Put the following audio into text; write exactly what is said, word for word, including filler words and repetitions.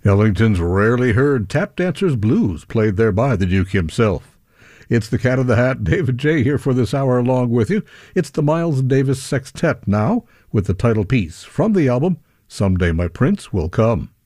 Ellington's rarely heard Tap Dancer's Blues, played there by the Duke himself. It's the Cat in the Hat, David J. here for this hour along with you. It's the Miles Davis Sextet now, with the title piece from the album, Someday My Prince Will Come.